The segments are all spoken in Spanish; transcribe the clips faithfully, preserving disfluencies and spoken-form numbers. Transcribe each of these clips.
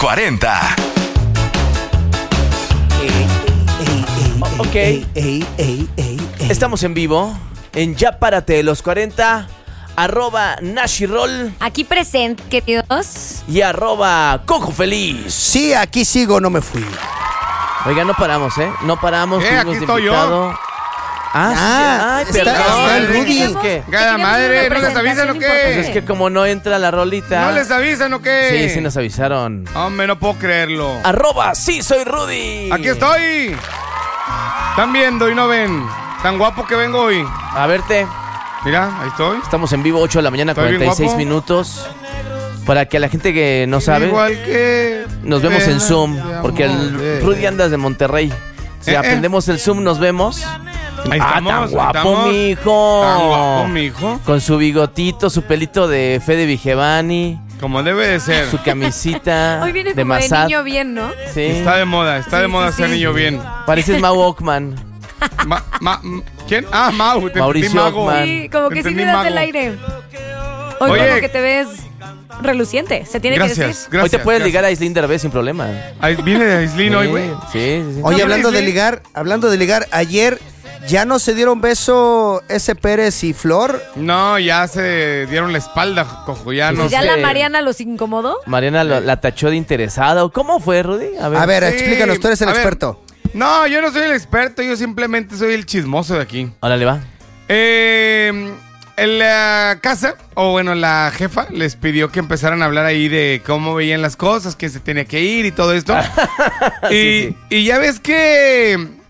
cuarenta. Ok. Ey, ey, ey, ey, ey. Estamos en vivo en Ya Párate de los cuarenta. Arroba Nashirol. Aquí presente, queridos. Y arroba Cojo Feliz. Sí, aquí sigo, no me fui. Oiga, no paramos, ¿eh? No paramos. Eh, aquí estoy invitado. yo. Ah, Ah, sí. Ay, está- perdón. está el Rudy. Es que, Cada madre, ¿no les avisan o pues qué? es que como no entra la rolita. ¿No les avisan o qué? Sí, sí nos avisaron. Hombre, no puedo creerlo. Arroba Sí Soy Rudy. Aquí estoy. Están viendo y no ven. Tan guapo que vengo hoy. A verte. Mira, ahí estoy. Estamos en vivo, ocho de la mañana, Estoy bien cuarenta y seis guapo. minutos. Para que la gente que no sabe, Igual que... nos vemos en Deja Zoom. de Porque el amor. Rudy andas de Monterrey. Si Eh, eh. aprendemos el Zoom, nos vemos. Ahí Ah, estamos, tan ahí guapo, estamos. mijo. Tan guapo, mijo. Con su bigotito, su pelito de Fede Vigevani, Como debe de ser. su camisita Hoy viene de como de Massad. niño bien, ¿no? Sí. Está de moda, está Sí, de moda sí, ser sí. niño bien. Pareces Mau Ockman. Ma- ma- m- ¿Quién? Ah, Mau. Te Mauricio entendí, Mago. Ockman. Sí, como Te que sí entendí, me das mago. el aire. Hoy Oye. como que te ves reluciente, se tiene que Gracias, decir. gracias. Hoy te puedes gracias. ligar a Islín Derbez sin problema. Ahí viene de Aislinn hoy, güey. Sí, sí, sí. Oye, No, hablando sí, de sí. ligar, hablando de ligar, ayer ya no se dieron beso ese Pérez y Flor. No, ya se dieron la espalda, cojo. Ya no Pues ¿Ya es la que- Mariana los incomodó? Mariana lo- la tachó de interesada. ¿Cómo fue, Rudy? A ver. A ver, Sí, explícanos, tú eres el a ver. experto. No, yo no soy el experto, yo simplemente soy el chismoso de aquí. Órale, va. Eh, en la casa, o bueno, la jefa les pidió que empezaran a hablar ahí de cómo veían las cosas, quién se tenía que ir y todo esto. y, Sí, sí. y ya ves que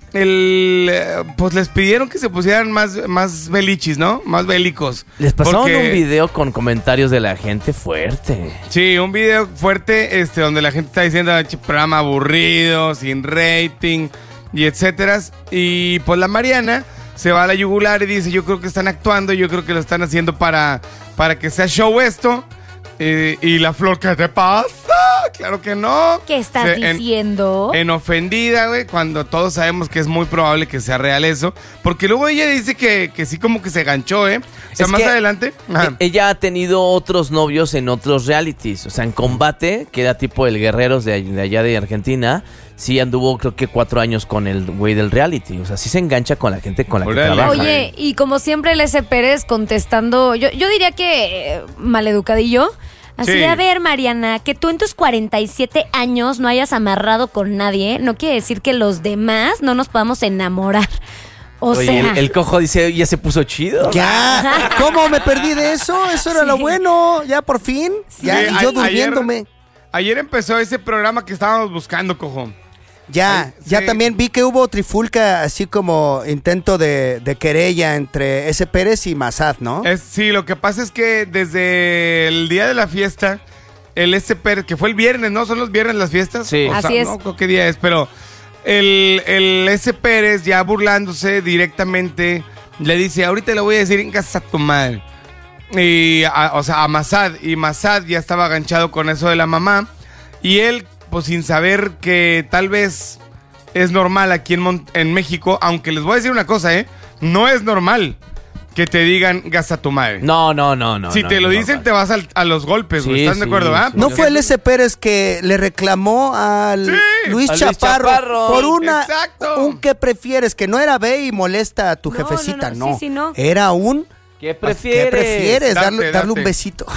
el, eh, pues les pidieron que se pusieran más, más belichis, ¿no? Más bélicos. Les pasaron Porque- un video con comentarios de la gente fuerte. Sí, un video fuerte este, donde la gente está diciendo "Che, programa aburrido, sin rating y etcétera". Y pues la Mariana se va a la yugular y dice, yo creo que están actuando, yo creo que lo están haciendo para, para que sea show esto. Eh, y la Flor, ¿qué te pasa? Claro que no. ¿Qué estás Se- en- diciendo? En ofendida, güey, cuando todos sabemos que es muy probable que sea real eso. Porque luego ella dice que, que sí como que se ganchó, ¿eh? O sea, Es más que adelante. Ajá. E- Ella ha tenido otros novios en otros realities. O sea, en Combate, que era tipo el Guerreros de, all- de allá de Argentina, sí anduvo creo que cuatro años con el güey del reality. O sea, sí se engancha con la gente con la que Órale. trabaja. Oye, y como siempre el S. Pérez contestando, yo, yo diría que eh, maleducadillo. Así Sí. de, a ver, Mariana, que tú en tus cuarenta y siete años no hayas amarrado con nadie, no quiere decir que los demás no nos podamos enamorar. O Oye, sea, el, el cojo dice, ya se puso chido. Ya, ¿cómo me perdí de eso? Eso era Sí. lo bueno, ya por fin. Ya, Sí, y yo a- durmiéndome. Ayer, ayer empezó ese programa que estábamos buscando, cojo. Ya, Ay, ya sí. también vi que hubo trifulca, así como intento de, de querella entre ese Pérez y Massad, ¿no? Es, sí, lo que pasa es que desde el día de la fiesta, el S. Pérez, que fue el viernes, ¿no? ¿Son los viernes las fiestas? Sí. O sea, Así es. No creo qué día es, pero el, el S. Pérez ya burlándose directamente le dice, ahorita le voy a decir en casa a tu madre. Y, a- o sea, a Massad. Y Massad ya estaba aganchado con eso de la mamá. Y él, pues sin saber que tal vez es normal aquí en, Mon- en México, aunque les voy a decir una cosa, ¿eh? No es normal que te digan gasta tu madre. No, no, no, no. si no, te lo no, dicen, no. te vas al- a los golpes, güey. Sí, ¿Están de sí, acuerdo, ah? sí. ¿No fue el ese Pérez que le reclamó al Sí, Luis, a Luis Chaparro, Chaparro. por una Exacto. un que prefieres? Que no era ve y molesta a tu No, jefecita, no, no. no, sí, sí, no. Era un ¿Qué prefieres? ¿qué prefieres? Date, darle, darle un date. besito.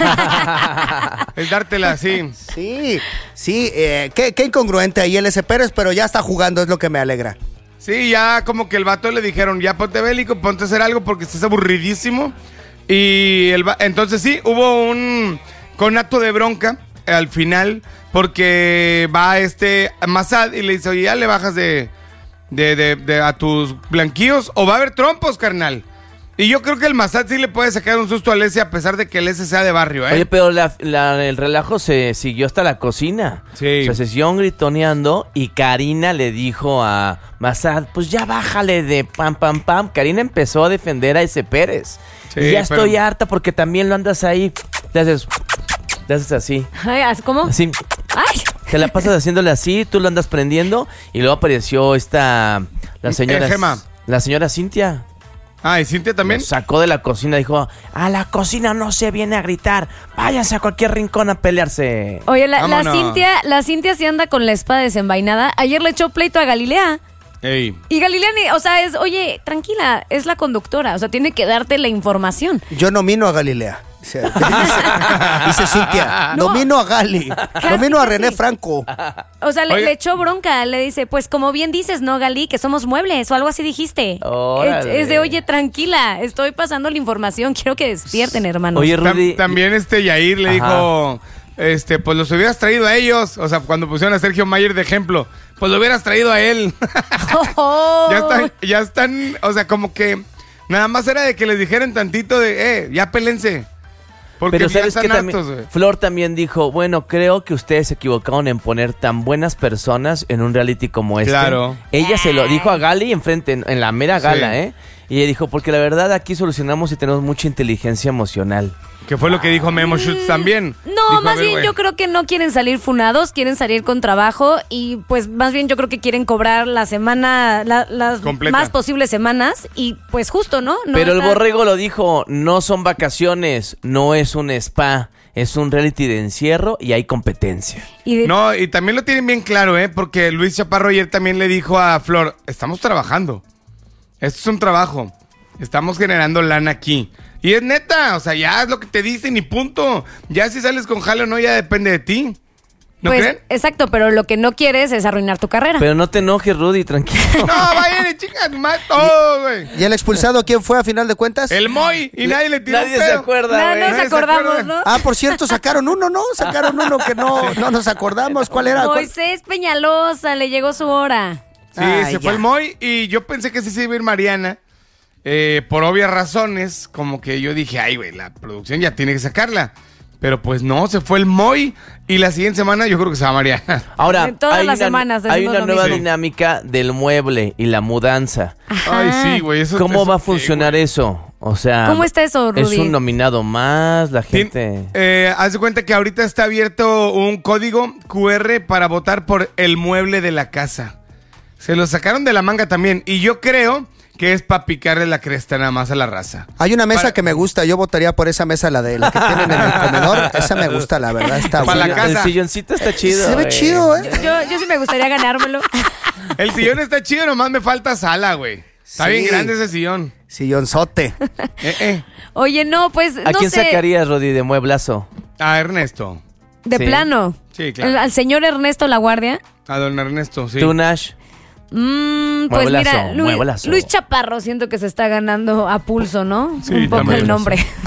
Es dártela así. Sí, sí, eh, qué, qué incongruente ahí el ese Pérez, pero ya está jugando, es lo que me alegra. Sí, ya como que el vato le dijeron, ya ponte bélico, ponte a hacer algo porque estás aburridísimo. Y el va- entonces sí, hubo un conato de bronca al final porque va este Massad y le dice, oye, ya le bajas de, de, de, de a tus blanquillos o va a haber trompos, carnal. Y yo creo que el Massad sí le puede sacar un susto al S a pesar de que el S sea de barrio, ¿eh? Oye, pero la- la- el relajo se siguió hasta la cocina. Sí. O sea, se siguieron gritoneando y Karina le dijo a Massad, pues ya bájale de pam, pam, pam. Karina empezó a defender a ese Pérez. Sí, y ya pero- estoy harta porque también lo andas ahí, le haces, le haces así, ay, ¿cómo? así. Ay, Te la pasas haciéndole así, tú lo andas prendiendo y luego apareció esta, la señora, Eh, Gema. la señora Cintia. Ah, ¿y Cintia también? Lo sacó de la cocina, dijo, a la cocina no se viene a gritar, váyanse a cualquier rincón a pelearse. Oye, la, la Vámonos. Cintia, la Cintia sí anda con la espada desenvainada. Ayer le echó pleito a Galilea. Ey. Y Galilea, ni- o sea, es, oye, tranquila, es la conductora, o sea, tiene que darte la información. Yo nomino a Galilea. Dice, dice, dice Cintia, No. nomino a Gali, Casi nomino a que René sí. Franco. O sea, le, Oiga. le echó bronca, le dice, pues como bien dices, ¿no, Gali? Que somos muebles o algo así dijiste. Órale. Es, es de, oye, tranquila, estoy pasando la información, quiero que despierten, hermanos. Oye, Tam- Rudy. también este Yair le Ajá. dijo, este, pues los hubieras traído a ellos. O sea, cuando pusieron a Sergio Mayer de ejemplo, pues lo hubieras traído a él. Oh. ya están, ya están, o sea, como que nada más era de que les dijeran tantito de, eh, ya pélense. Porque Pero ya sabes están que también, hartos, güey. Flor también dijo, bueno, creo que ustedes se equivocaron en poner tan buenas personas en un reality como este. Claro. Ella se lo dijo a Gali enfrente, en, en la mera gala, Sí. ¿eh? Y ella dijo, porque la verdad aquí solucionamos y tenemos mucha inteligencia emocional. Que fue lo que dijo Memo Schutz también. No, Dijo, más a ver, bien güey, yo creo que no quieren salir funados, quieren salir con trabajo y pues más bien yo creo que quieren cobrar la semana, la- las Completa. más posibles semanas y pues justo, ¿no? No Pero el está- borrego lo dijo, no son vacaciones, no es un spa, es un reality de encierro y hay competencia. y de- No, y también lo tienen bien claro, ¿eh? Porque Luis Chaparro ayer también le dijo a Flor, estamos trabajando. Esto es un trabajo. Estamos generando lana aquí. Y es neta, o sea, ya es lo que te dicen y punto. Ya si sales con jale o no, ya depende de ti. ¿No pues, creen? exacto, pero lo que no quieres es arruinar tu carrera. Pero no te enojes, Rudy, tranquilo. No, vayan, chicas, más todo, güey. ¿Y el expulsado quién fue a final de cuentas? El Moy y nadie le tiró Nadie un se pedo. acuerda, no, güey. no nos Nadie se acordamos, acuerda. ¿no? Ah, por cierto, sacaron uno, ¿no? Sacaron uno que no, no nos acordamos. ¿Cuál era? ¿Cuál? Moisés Peñalosa, le llegó su hora. Sí, Ah, se ya. fue el Moy y yo pensé que sí se iba a ir Mariana. eh, por obvias razones, como que yo dije, ay, güey, la producción ya tiene que sacarla. Pero pues no, se fue el Moy y la siguiente semana yo creo que se va Mariana. Ahora, En todas hay las una, semanas hay decimos una lo nueva mismo. dinámica del mueble y la mudanza. Ay, sí, güey. Eso, ¿Cómo eso va a qué, funcionar güey. eso? O sea, ¿Cómo está eso, es Rudy? un nominado más, la Tien- gente... eh, haz de cuenta que ahorita está abierto un código cu erre para votar por el mueble de la casa. Se lo sacaron de la manga también. Y yo creo que es para picarle la cresta nada más a la raza. Hay una mesa Para- que me gusta, yo votaría por esa mesa, la de la que tienen en el comedor. Esa me gusta, la verdad, está Para la buena. casa. El silloncito está chido. Se ve güey. chido, ¿eh? Yo, yo sí me gustaría ganármelo. El sillón está chido, nomás me falta sala, güey. Está Sí. bien grande ese sillón. Sillonzote. Eh, eh. Oye, no, pues ¿A no quién sé. sacarías, Rodi, de mueblazo? A Ernesto. De Sí. plano. Sí, claro. El- al señor Ernesto La Guardia. A don Ernesto, sí. ¿Tú, Nash? Mm, pues Mueblazo, mira, Luis, mueblazo. Luis Chaparro siento que se está ganando a pulso, ¿no? Sí, Un poco también. el nombre.